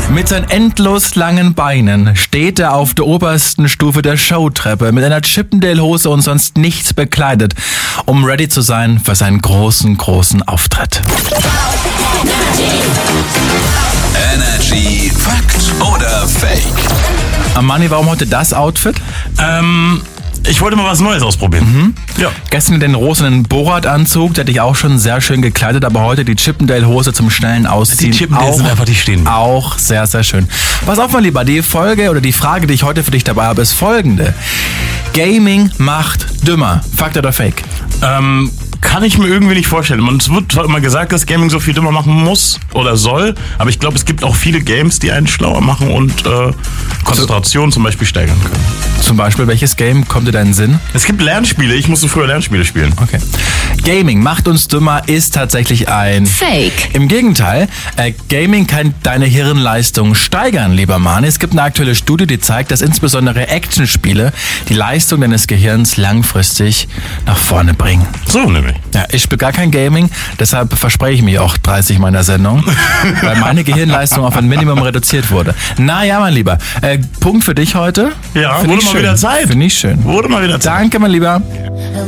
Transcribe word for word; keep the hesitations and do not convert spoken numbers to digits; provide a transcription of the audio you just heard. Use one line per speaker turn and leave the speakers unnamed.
Mit seinen endlos langen Beinen steht er auf der obersten Stufe der Showtreppe mit einer Chippendale-Hose und sonst nichts bekleidet, um ready zu sein für seinen großen, großen Auftritt.
Energy Fakt oder Fake?
Armani, warum heute das Outfit?
Ähm, ich wollte mal was Neues ausprobieren.
Mhm.
Ja.
Gestern den rosanen Borat-Anzug, der dich auch schon sehr schön gekleidet, aber heute die Chippendale-Hose zum schnellen Ausziehen.
Die Chippendales
auch,
sind einfach, die stehen.
Auch sehr, sehr schön. Pass auf, mein Lieber, die Folge oder die Frage, die ich heute für dich dabei habe, ist folgende. Gaming macht dümmer. Fakt oder Fake?
Ähm, kann ich mir irgendwie nicht vorstellen. Und es wird zwar immer gesagt, dass Gaming so viel dümmer machen muss oder soll, aber ich glaube, es gibt auch viele Games, die einen schlauer machen und äh, Konzentration zum Beispiel steigern können.
Zum Beispiel, welches Game kommt dir da in den Sinn?
Es gibt Lernspiele. Ich musste früher Lernspiele spielen.
Okay. Gaming macht uns dümmer ist tatsächlich ein
Fake.
Im Gegenteil, äh, Gaming kann deine Hirnleistung steigern, lieber Mani. Es gibt eine aktuelle Studie, die zeigt, dass insbesondere Actionspiele die Leistung deines Gehirns langfristig nach vorne bringen.
So nämlich.
Ja, ich spiele gar kein Gaming, deshalb verspreche ich mich auch dreißig meiner Sendung, weil meine Gehirnleistung auf ein Minimum reduziert wurde. Na ja, mein Lieber, äh, Punkt für dich heute.
Ja,
Find
wurde
ich
mal
schön.
wieder Zeit.
Finde ich schön.
Wurde mal wieder Zeit.
Danke, mein Lieber.